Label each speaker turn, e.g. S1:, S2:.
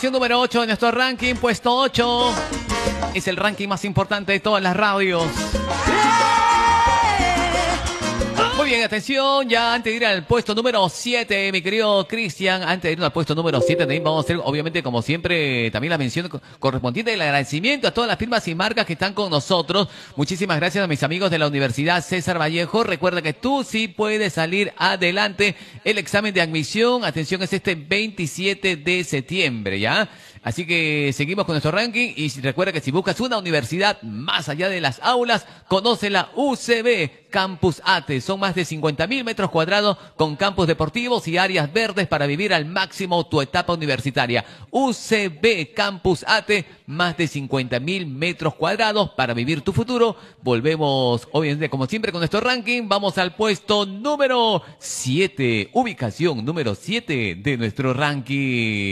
S1: posición número 8 de nuestro ranking, puesto 8. Es el ranking más importante de todas las radios. Muy bien, atención, ya antes de ir al puesto número 7, mi querido Cristian, antes de ir al puesto número 7, también vamos a hacer, obviamente, como siempre, también la mención correspondiente del agradecimiento a todas las firmas y marcas que están con nosotros. Muchísimas gracias a mis amigos de la Universidad César Vallejo. Recuerda que tú sí puedes salir adelante. El examen de admisión, atención, es este 27 de septiembre, ¿ya? Así que seguimos con nuestro ranking y recuerda que si buscas una universidad más allá de las aulas, conoce la UCB Campus ATE. Son más de 50.000 metros cuadrados con campus deportivos y áreas verdes para vivir al máximo tu etapa universitaria. UCB Campus ATE, más de 50.000 metros cuadrados para vivir tu futuro. Volvemos, obviamente, como siempre, con nuestro ranking. Vamos al puesto número 7, ubicación número 7 de nuestro ranking.